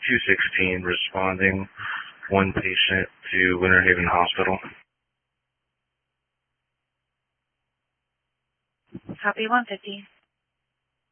216 responding, one patient to Winter Haven Hospital. Copy 150.